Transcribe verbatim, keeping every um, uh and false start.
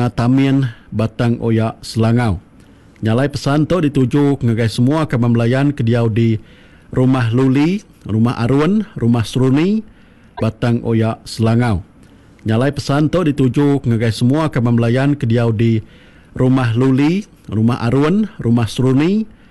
Tamin Batang Oyak Selangau. Nyalai pesan tu dituju ngagai semua ke memelayan kediau di Rumah Luli, Rumah Arun, Rumah Seruni, Batang Oyak Selangau. Nyalai pesan tu dituju ngagai semua ke memelayan kediau di Rumah Luli, Rumah Arun, Rumah Seruni,